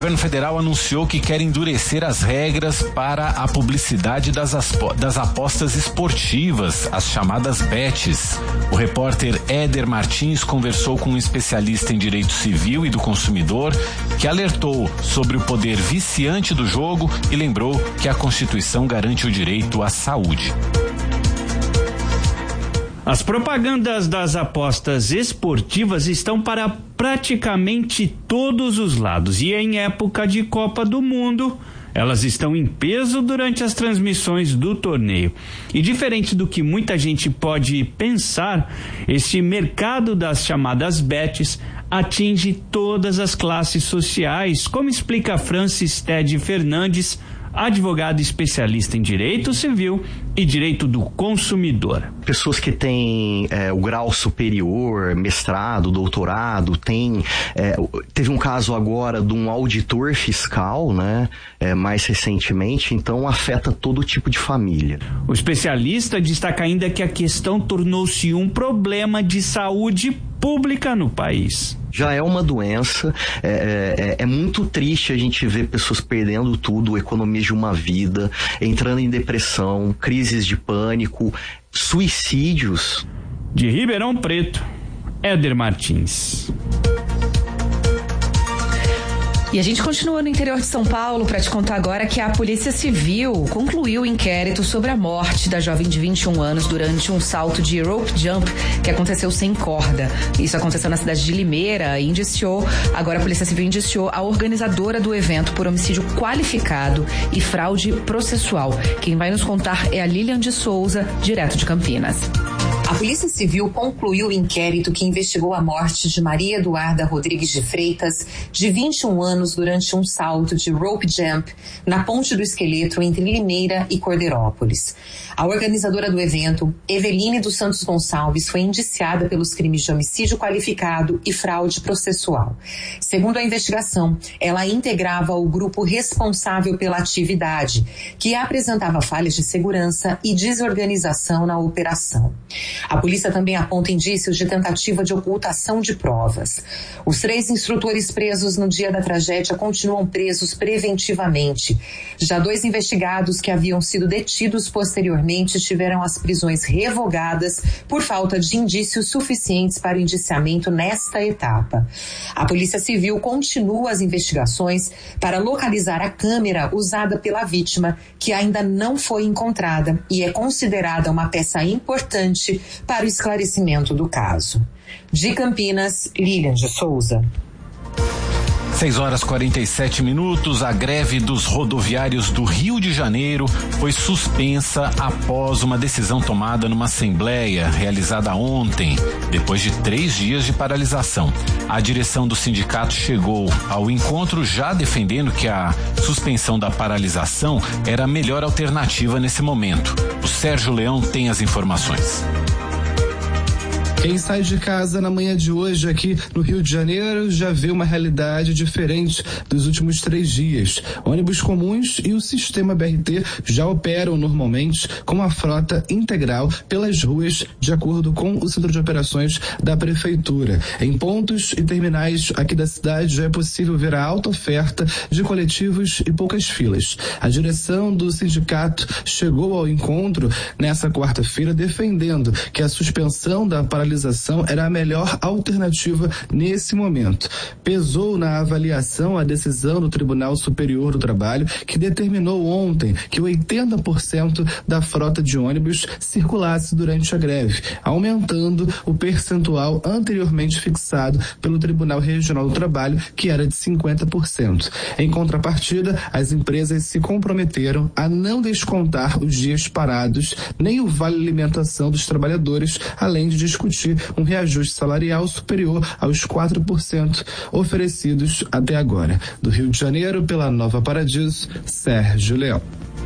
O governo federal anunciou que quer endurecer as regras para a publicidade das apostas esportivas, as chamadas bets. O repórter Éder Martins conversou com um especialista em direito civil e do consumidor que alertou sobre o poder viciante do jogo e lembrou que a Constituição garante o direito à saúde. As propagandas das apostas esportivas estão para praticamente todos os lados e em época de Copa do Mundo, elas estão em peso durante as transmissões do torneio. E diferente do que muita gente pode pensar, este mercado das chamadas bets atinge todas as classes sociais, como explica Francis Ted Fernandes, advogado especialista em direito civil e direito do consumidor. Pessoas que têm o grau superior, mestrado, doutorado, teve um caso agora de um auditor fiscal, né, mais recentemente, então afeta todo tipo de família. O especialista destaca ainda que a questão tornou-se um problema de saúde pública no país. Já é uma doença, é muito triste a gente ver pessoas perdendo tudo, economia de uma vida, entrando em depressão, crises de pânico, suicídios. De Ribeirão Preto, Éder Martins. E a gente continua no interior de São Paulo para te contar agora que a Polícia Civil concluiu o inquérito sobre a morte da jovem de 21 anos durante um salto de rope jump que aconteceu sem corda. Isso aconteceu na cidade de Limeira e agora a Polícia Civil indiciou a organizadora do evento por homicídio qualificado e fraude processual. Quem vai nos contar é a Lilian de Souza, direto de Campinas. A Polícia Civil concluiu o inquérito que investigou a morte de Maria Eduarda Rodrigues de Freitas, de 21 anos, durante um salto de rope jump na Ponte do Esqueleto entre Limeira e Cordeirópolis. A organizadora do evento, Eveline dos Santos Gonçalves, foi indiciada pelos crimes de homicídio qualificado e fraude processual. Segundo a investigação, ela integrava o grupo responsável pela atividade, que apresentava falhas de segurança e desorganização na operação. A polícia também aponta indícios de tentativa de ocultação de provas. Os 3 instrutores presos no dia da tragédia continuam presos preventivamente. Já 2 investigados que haviam sido detidos posteriormente tiveram as prisões revogadas por falta de indícios suficientes para o indiciamento nesta etapa. A Polícia Civil continua as investigações para localizar a câmera usada pela vítima, que ainda não foi encontrada e é considerada uma peça importante para o esclarecimento do caso. De Campinas, Lilian de Souza. 6h47, a greve dos rodoviários do Rio de Janeiro foi suspensa após uma decisão tomada numa assembleia realizada ontem, depois de 3 dias de paralisação. A direção do sindicato chegou ao encontro já defendendo que a suspensão da paralisação era a melhor alternativa nesse momento. O Sérgio Leão tem as informações. Quem sai de casa na manhã de hoje aqui no Rio de Janeiro já vê uma realidade diferente dos últimos 3 dias. Ônibus comuns e o sistema BRT já operam normalmente com a frota integral pelas ruas, de acordo com o Centro de Operações da Prefeitura. Em pontos e terminais aqui da cidade já é possível ver a alta oferta de coletivos e poucas filas. A direção do sindicato chegou ao encontro nessa quarta-feira defendendo que a suspensão da paralisação era a melhor alternativa nesse momento. Pesou na avaliação a decisão do Tribunal Superior do Trabalho, que determinou ontem que 80% da frota de ônibus circulasse durante a greve, aumentando o percentual anteriormente fixado pelo Tribunal Regional do Trabalho, que era de 50%. Em contrapartida, as empresas se comprometeram a não descontar os dias parados, nem o vale alimentação dos trabalhadores, além de discutir um reajuste salarial superior aos 4% oferecidos até agora. Do Rio de Janeiro, pela Nova Paradiso, Sérgio Leão.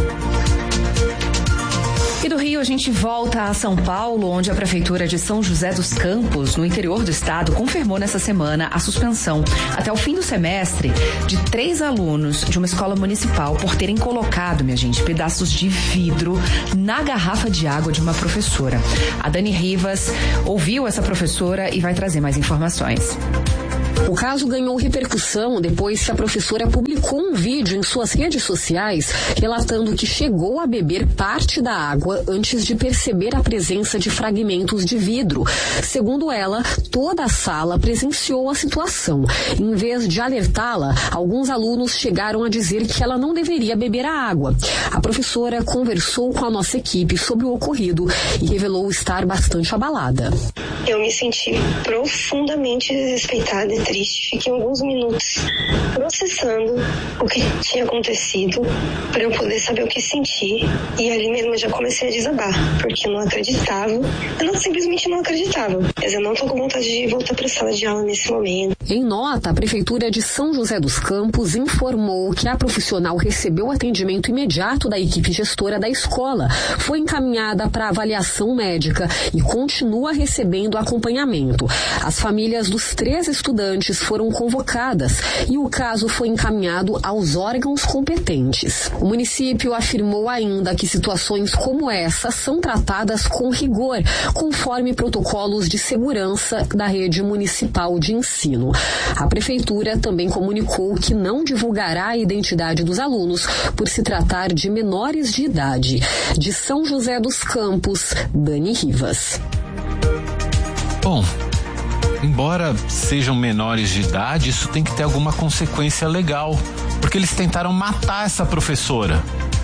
E do Rio a gente volta a São Paulo, onde a Prefeitura de São José dos Campos, no interior do estado, confirmou nessa semana a suspensão até o fim do semestre de 3 alunos de uma escola municipal por terem colocado, minha gente, pedaços de vidro na garrafa de água de uma professora. A Dani Rivas ouviu essa professora e vai trazer mais informações. O caso ganhou repercussão depois que a professora publicou um vídeo em suas redes sociais relatando que chegou a beber parte da água antes de perceber a presença de fragmentos de vidro. Segundo ela, toda a sala presenciou a situação. Em vez de alertá-la, alguns alunos chegaram a dizer que ela não deveria beber a água. A professora conversou com a nossa equipe sobre o ocorrido e revelou estar bastante abalada. Eu me senti profundamente desrespeitada e triste. Fiquei alguns minutos processando o que tinha acontecido para eu poder saber o que senti. E ali mesmo eu já comecei a desabar, porque eu não acreditava. Eu simplesmente não acreditava. Mas eu não tô com vontade de voltar para a sala de aula nesse momento. Em nota, a Prefeitura de São José dos Campos informou que a profissional recebeu atendimento imediato da equipe gestora da escola, foi encaminhada para avaliação médica e continua recebendo acompanhamento. As famílias dos 3 estudantes foram convocadas e o caso foi encaminhado aos órgãos competentes. O município afirmou ainda que situações como essa são tratadas com rigor, conforme protocolos de segurança da rede municipal de ensino. A Prefeitura também comunicou que não divulgará a identidade dos alunos por se tratar de menores de idade. De São José dos Campos, Dani Rivas. Bom, embora sejam menores de idade, isso tem que ter alguma consequência legal, porque eles tentaram matar essa professora.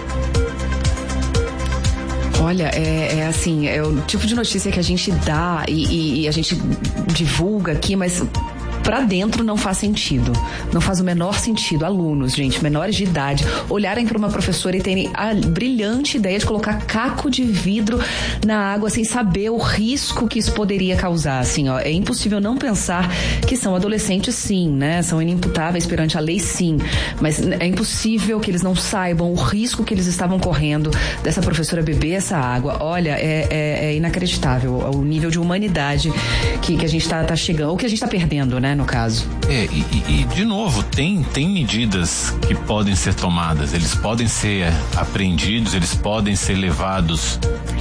Olha, é assim, é o tipo de notícia que a gente dá e a gente divulga aqui, mas pra dentro não faz sentido. Não faz o menor sentido. Alunos, gente, menores de idade, olharem para uma professora e terem a brilhante ideia de colocar caco de vidro na água sem saber o risco que isso poderia causar. Assim, ó, é impossível não pensar que são adolescentes, sim, né? São inimputáveis perante a lei, sim. Mas é impossível que eles não saibam o risco que eles estavam correndo dessa professora beber essa água. Olha, é inacreditável o nível de humanidade que a gente tá chegando, ou que a gente tá perdendo, né? No caso. E de novo, tem medidas que podem ser tomadas, eles podem ser apreendidos, eles podem ser levados,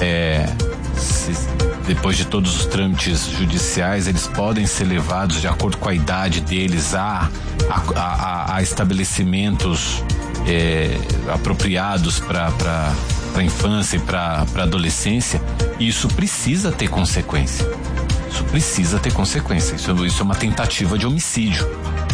depois de todos os trâmites judiciais, eles podem ser levados de acordo com a idade deles a estabelecimentos apropriados para a infância e para a adolescência. E isso precisa ter consequência. Isso precisa ter consequência. Isso é uma tentativa de homicídio.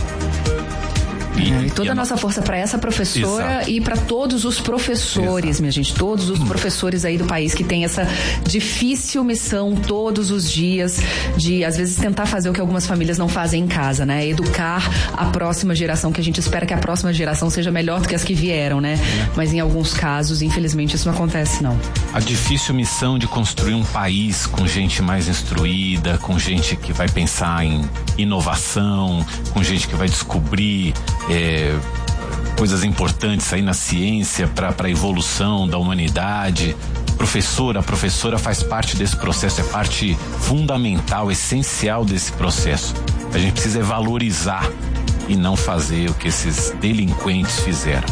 E toda a nossa força para essa professora. Exato. E para todos os professores, exato, minha gente, todos os professores aí do país que tem essa difícil missão todos os dias de, às vezes, tentar fazer o que algumas famílias não fazem em casa, né? Educar a próxima geração, que a gente espera que a próxima geração seja melhor do que as que vieram, né? Mas em alguns casos, infelizmente, isso não acontece, não. A difícil missão de construir um país com gente mais instruída, com gente que vai pensar em inovação, com gente que vai descobrir coisas importantes aí na ciência para a evolução da humanidade. A professora faz parte desse processo, é parte fundamental, essencial desse processo. A gente precisa valorizar e não fazer o que esses delinquentes fizeram.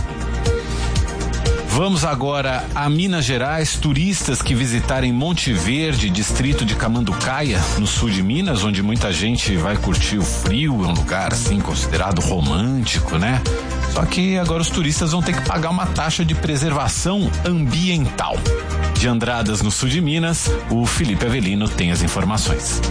Vamos agora a Minas Gerais. Turistas que visitarem Monte Verde, distrito de Camanducaia, no sul de Minas, onde muita gente vai curtir o frio, é um lugar assim considerado romântico, né? Só que agora os turistas vão ter que pagar uma taxa de preservação ambiental. De Andradas, no sul de Minas, o Felipe Avelino tem as informações.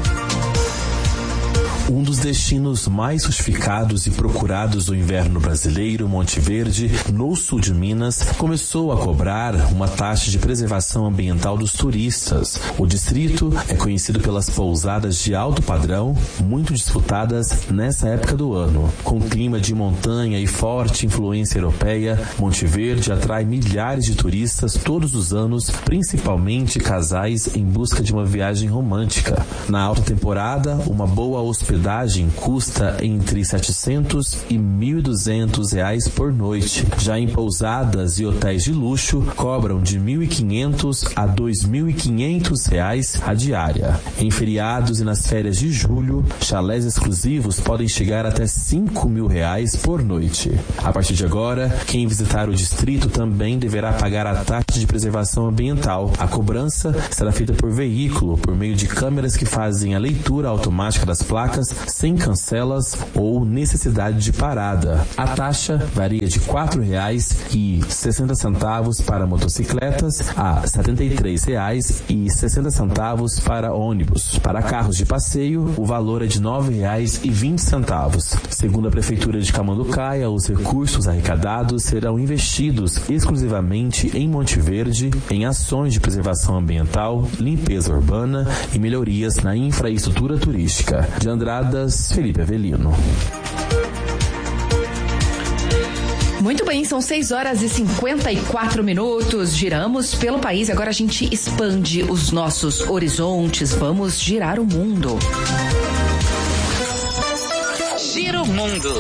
Um dos destinos mais justificados e procurados do inverno brasileiro, Monte Verde, no sul de Minas, começou a cobrar uma taxa de preservação ambiental dos turistas. O distrito é conhecido pelas pousadas de alto padrão, muito disputadas nessa época do ano. Com clima de montanha e forte influência europeia, Monte Verde atrai milhares de turistas todos os anos, principalmente casais em busca de uma viagem romântica. Na alta temporada, uma boa hospedagem custa entre R$700 e R$1.200 por noite. Já em pousadas e hotéis de luxo, cobram de R$1.500 a R$2.500 a diária. Em feriados e nas férias de julho, chalés exclusivos podem chegar até R$5.000 por noite. A partir de agora, quem visitar o distrito também deverá pagar a taxa de preservação ambiental. A cobrança será feita por veículo, por meio de câmeras que fazem a leitura automática das placas bicicletas sem cancelas ou necessidade de parada. A taxa varia de R$ 4,60 para motocicletas a R$ 73,60 para ônibus. Para carros de passeio, o valor é de R$ 9,20. Segundo a Prefeitura de Camanducaia, os recursos arrecadados serão investidos exclusivamente em Monte Verde, em ações de preservação ambiental, limpeza urbana e melhorias na infraestrutura turística. De Andradas, Felipe Avelino. Muito bem, são 6h54. Giramos pelo país e agora a gente expande os nossos horizontes. Vamos girar o mundo. Gira o mundo.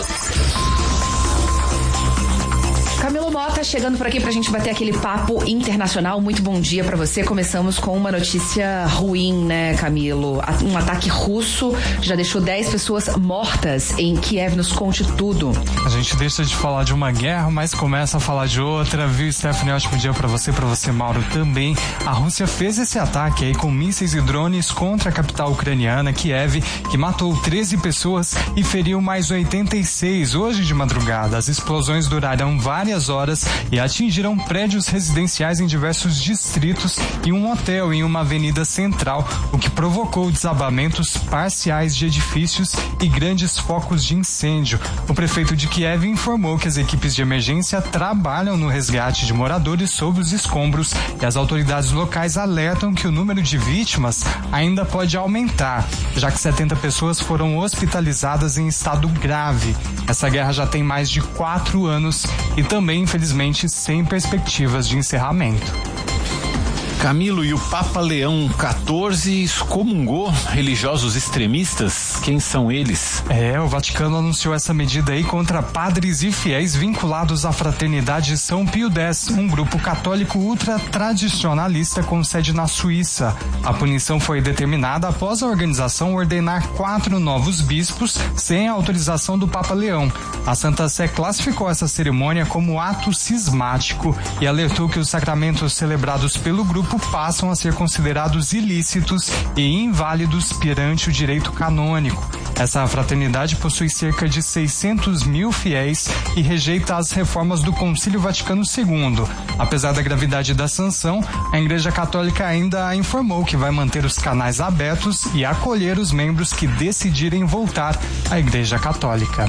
Camilo Mota chegando por aqui pra gente bater aquele papo internacional. Muito bom dia pra você. Começamos com uma notícia ruim, né, Camilo? Um ataque russo já deixou 10 pessoas mortas em Kiev. Nos conte tudo. A gente deixa de falar de uma guerra, mas começa a falar de outra, viu, Stephanie? Ótimo dia pra você, Mauro, também. A Rússia fez esse ataque aí com mísseis e drones contra a capital ucraniana, Kiev, que matou 13 pessoas e feriu mais 86 hoje de madrugada. As explosões duraram várias horas e atingiram prédios residenciais em diversos distritos e um hotel em uma avenida central, o que provocou desabamentos parciais de edifícios e grandes focos de incêndio. O prefeito de Kiev informou que as equipes de emergência trabalham no resgate de moradores sob os escombros e as autoridades locais alertam que o número de vítimas ainda pode aumentar, já que 70 pessoas foram hospitalizadas em estado grave. Essa guerra já tem mais de 4 anos e também, infelizmente, sem perspectivas de encerramento. Camilo, e o Papa Leão XIV excomungou religiosos extremistas? Quem são eles? O Vaticano anunciou essa medida aí contra padres e fiéis vinculados à Fraternidade São Pio X, um grupo católico ultra-tradicionalista com sede na Suíça. A punição foi determinada após a organização ordenar 4 novos bispos sem a autorização do Papa Leão. A Santa Sé classificou essa cerimônia como ato cismático e alertou que os sacramentos celebrados pelo grupo passam a ser considerados ilícitos e inválidos perante o direito canônico. Essa fraternidade possui cerca de 600 mil fiéis e rejeita as reformas do Concílio Vaticano II. Apesar da gravidade da sanção, a Igreja Católica ainda informou que vai manter os canais abertos e acolher os membros que decidirem voltar à Igreja Católica.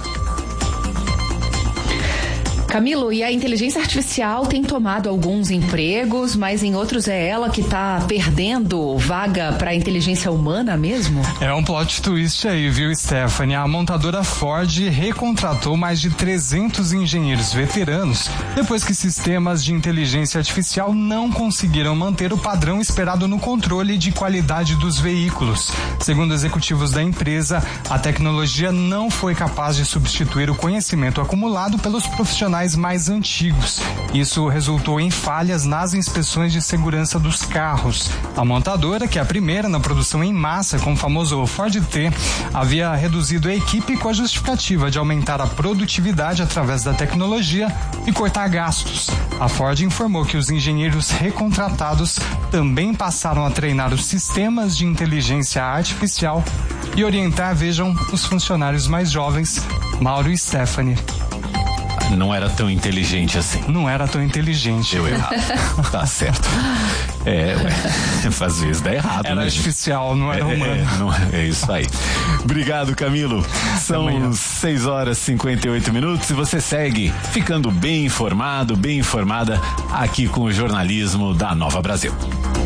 Camilo, e a inteligência artificial tem tomado alguns empregos, mas em outros é ela que está perdendo vaga para a inteligência humana mesmo? É um plot twist aí, viu, Stephanie? A montadora Ford recontratou mais de 300 engenheiros veteranos depois que sistemas de inteligência artificial não conseguiram manter o padrão esperado no controle de qualidade dos veículos. Segundo executivos da empresa, a tecnologia não foi capaz de substituir o conhecimento acumulado pelos profissionais mais antigos. Isso resultou em falhas nas inspeções de segurança dos carros. A montadora, que é a primeira na produção em massa com o famoso Ford T, havia reduzido a equipe com a justificativa de aumentar a produtividade através da tecnologia e cortar gastos. A Ford informou que os engenheiros recontratados também passaram a treinar os sistemas de inteligência artificial e orientar, vejam, os funcionários mais jovens. Mauro e Stephanie. Não era tão inteligente assim. Não era tão inteligente. Deu errado. Tá certo. Às vezes dá errado, era, né? Era artificial, não era humano. É isso aí. Obrigado, Camilo. São 6h58 e você segue ficando bem informado, bem informada aqui com o jornalismo da Nova Brasil.